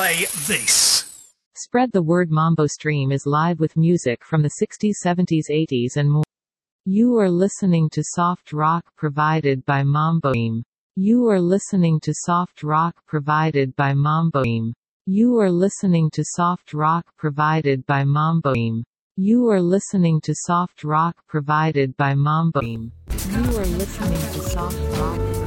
play this. Spread the word. Mambo Stream is live with music from the 60s, 70s, 80s and more. You are listening to soft rock provided by Mambo Stream. You are listening to soft rock provided by Mambo Stream. You are listening to soft rock provided by Mambo Stream. You are listening to soft rock provided by Mambo Stream. You are listening to soft rock